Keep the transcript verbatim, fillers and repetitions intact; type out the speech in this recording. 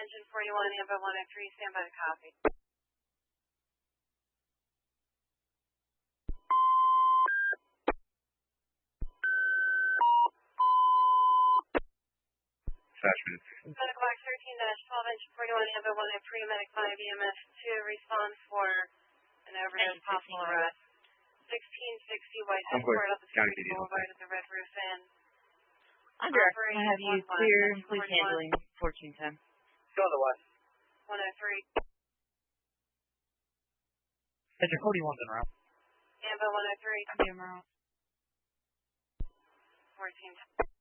engine forty-one, Amber one oh three, stand by the copy. Attachment. Medical box thirteen twelve, engine forty-one, Amber one oh three, Medic five, E M S two, respond for an overdose possible arrest. sixteen sixty White Escort up the City Boulevard at the Red Roof Inn. Under, I have you clear and police handling fourteen ten. Go on the west. one oh three. Engine forty-one's en route. Amber one oh three. I'm en route. fourteen ten.